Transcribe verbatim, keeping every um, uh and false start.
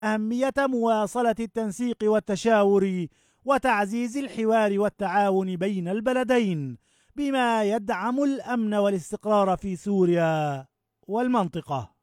أهمية مواصلة التنسيق والتشاور وتعزيز الحوار والتعاون بين البلدين بما يدعم الأمن والاستقرار في سوريا والمنطقة.